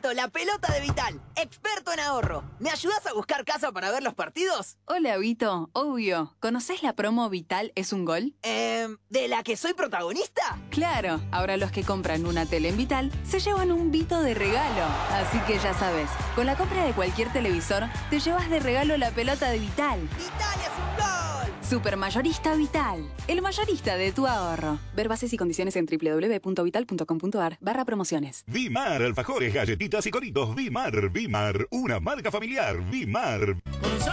Vito, la pelota de Vital, experto en ahorro. ¿Me ayudás a buscar casa para ver los partidos? Hola, Vito. Obvio. ¿Conocés la promo Vital es un gol? ¿De la que soy protagonista? Claro. Ahora los que compran una tele en Vital se llevan un Vito de regalo. Así que ya sabes, con la compra de cualquier televisor, te llevas de regalo la pelota de Vital. ¡Vital es un gol! Supermayorista Vital. El mayorista de tu ahorro. Ver bases y condiciones en www.vital.com.ar/promociones. Vimar, alfajores, galletitas y coritos. Vimar, una marca familiar. Vimar.